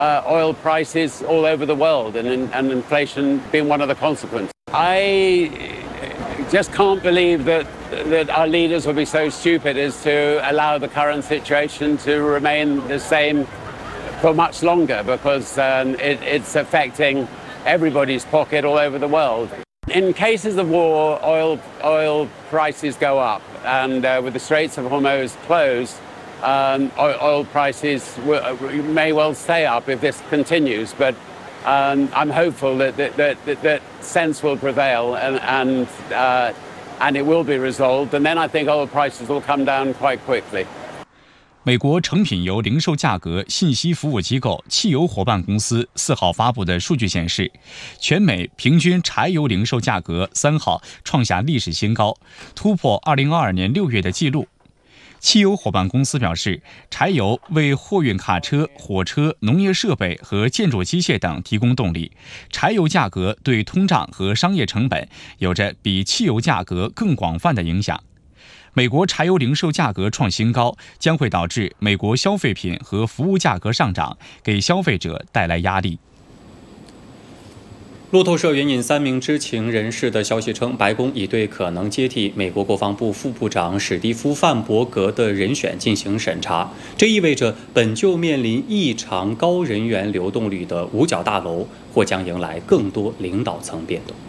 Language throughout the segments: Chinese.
oil prices all over the world and inflation being one of the consequences. I just can't believe that our leaders will be so stupid as to allow the current situation to remain the same for much longer, because it's affecting everybody's pocket all over the world. In cases of war, oil prices go up, and with the Straits of Hormuz closed, oil prices may well stay up if this continues. But I'm hopeful that sense will prevail and it will be resolved, and then I think oil prices will come down quite quickly. 美国成品油零售价格信息服务机构汽油伙伴公司4号发布的数据显示，全美平均柴油零售价格3号创下历史新高，突破2022年6月的纪录。汽油伙伴公司表示，柴油为货运卡车、火车、农业设备和建筑机械等提供动力，柴油价格对通胀和商业成本有着比汽油价格更广泛的影响。美国柴油零售价格创新高，将会导致美国消费品和服务价格上涨，给消费者带来压力。 路透社援引3名知情人士的消息称，白宫已对可能接替美国国防部副部长史蒂夫·范伯格的人选进行审查，这意味着本就面临异常高人员流动率的五角大楼或将迎来更多领导层变动。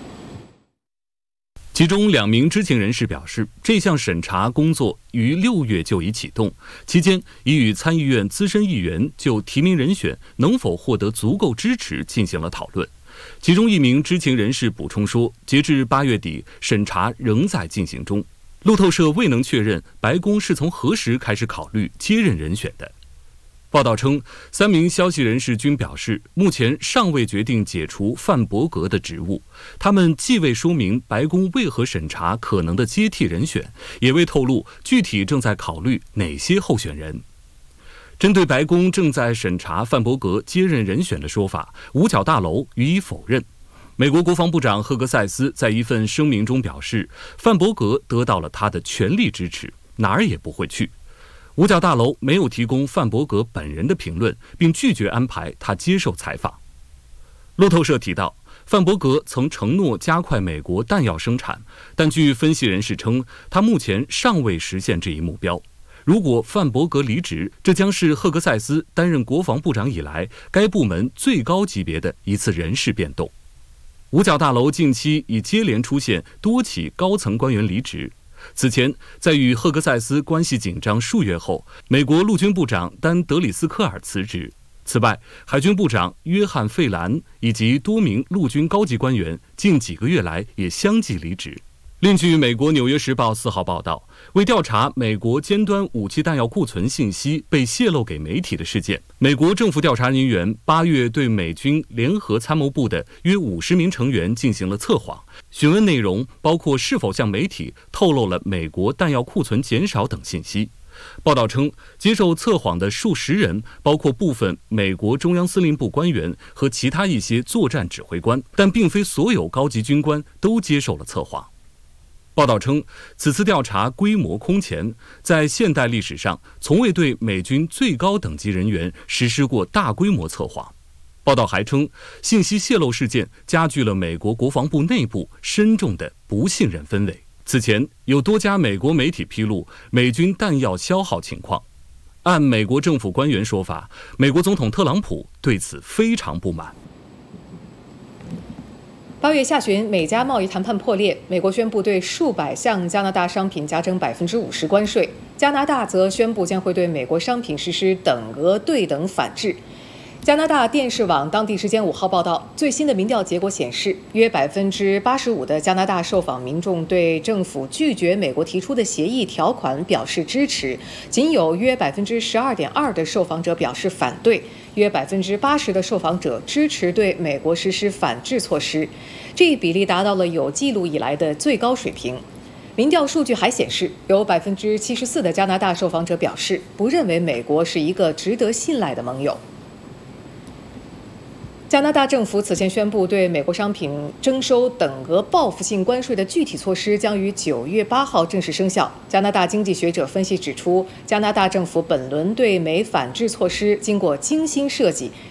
其中2名知情人士表示，这项审查工作于6月就已启动，期间已与参议院资深议员就提名人选能否获得足够支持进行了讨论。其中1名知情人士补充说，截至8月底，审查仍在进行中。路透社未能确认白宫是从何时开始考虑接任人选的。报道称，3名消息人士均表示，目前尚未决定解除范伯格的职务。他们既未说明白宫为何审查可能的接替人选，也未透露具体正在考虑哪些候选人。针对白宫正在审查范伯格接任人选的说法，五角大楼予以否认。美国国防部长赫格塞斯在一份声明中表示，范伯格得到了他的全力支持，哪儿也不会去。五角大楼没有提供范伯格本人的评论，并拒绝安排他接受采访。路透社提到，范伯格曾承诺加快美国弹药生产，但据分析人士称，他目前尚未实现这一目标。如果范伯格离职，这将是赫格塞斯担任国防部长以来该部门最高级别的一次人事变动。五角大楼近期已接连出现多起高层官员离职。此前，在与赫格塞斯关系紧张数月后，美国陆军部长丹·德里斯科尔辞职。此外，海军部长约翰·费兰以及多名陆军高级官员近几个月来也相继离职。另据美国《纽约时报》4号报道，为调查美国尖端武器弹药库存信息被泄露给媒体的事件，美国政府调查人员8月对美军联合参谋部的约50名成员进行了测谎，询问内容包括是否向媒体透露了美国弹药库存减少等信息。报道称，接受测谎的数十人包括部分美国中央司令部官员和其他一些作战指挥官，但并非所有高级军官都接受了测谎。报道称，此次调查规模空前，在现代历史上从未对美军最高等级人员实施过大规模测谎。报道还称，信息泄露事件加剧了美国国防部内部深重的不信任氛围。此前，有多家美国媒体披露美军弹药消耗情况。按美国政府官员说法，美国总统特朗普对此非常不满。 8月下旬，美加贸易谈判破裂，美国宣布对数百项加拿大商品加征50%关税，加拿大则宣布将会对美国商品实施等额对等反制。加拿大电视网当地时间5号报道，最新的民调结果显示，约85%的加拿大受访民众对政府拒绝美国提出的协议条款表示支持，仅有约12.2%的受访者表示反对，约80%的受访者支持对美国实施反制措施，这一比例达到了有记录以来的最高水平。民调数据还显示，有74%的加拿大受访者表示不认为美国是一个值得信赖的盟友。加拿大政府此前宣布对美国商品征收等额报复性关税的具体措施将于9月8号正式生效。加拿大经济学者分析指出，加拿大政府本轮对美反制措施经过精心设计，